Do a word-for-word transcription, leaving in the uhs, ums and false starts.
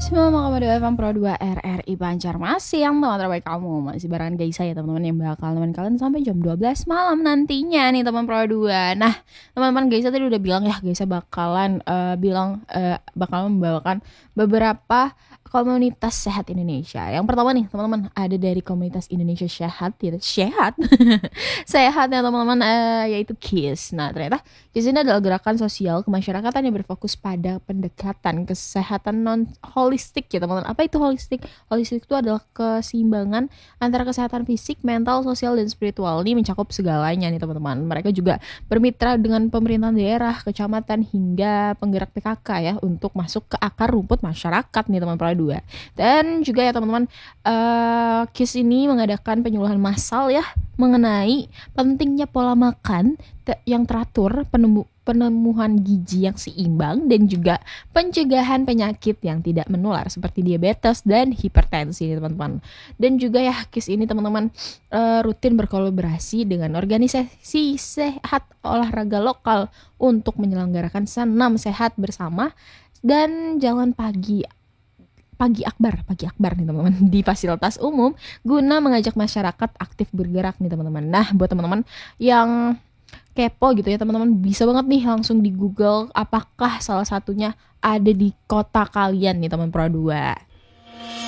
semua, mau kembali F M Pro dua R R I Banjarmasin yang teman terbaik kamu. Masih barengan guys saya teman-teman yang bakal nemenin kalian sampai jam dua belas malam nantinya nih teman Pro dua. Nah teman-teman guys tadi udah bilang ya guys bakalan uh, bilang uh, bakal membawakan beberapa komunitas sehat Indonesia. Yang pertama nih teman-teman ada dari komunitas Indonesia Sehat, tidak sehat, sehat ya teman-teman, uh, yaitu KIS. Nah ternyata KIS ini adalah gerakan sosial kemasyarakatan yang berfokus pada pendekatan kesehatan non holistik ya teman-teman. Apa itu holistik? Holistik itu adalah keseimbangan antara kesehatan fisik, mental, sosial, dan spiritual. Ini mencakup segalanya nih teman-teman. Mereka juga bermitra dengan pemerintahan daerah, kecamatan, hingga penggerak P K K ya untuk masuk ke akar rumput masyarakat nih teman-teman dua. Dan juga ya teman-teman, uh, KIS ini mengadakan penyuluhan massal ya mengenai pentingnya pola makan te- yang teratur, penemu- penemuan gizi yang seimbang, dan juga pencegahan penyakit yang tidak menular seperti diabetes dan hipertensi teman-teman. Dan juga ya KIS ini teman-teman uh, rutin berkolaborasi dengan organisasi sehat olahraga lokal untuk menyelenggarakan senam sehat bersama dan jalan pagi pagi akbar, pagi akbar nih teman-teman di fasilitas umum guna mengajak masyarakat aktif bergerak nih teman-teman. Nah, buat teman-teman yang kepo gitu ya teman-teman, bisa banget nih langsung di Google apakah salah satunya ada di kota kalian nih teman Pro dua.